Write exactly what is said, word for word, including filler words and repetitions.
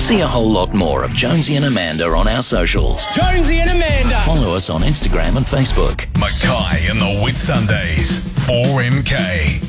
See a whole lot more of Jonesy and Amanda on our socials. Jonesy and Amanda. Follow us on Instagram and Facebook. Mackay and the Whitsundays. four M K.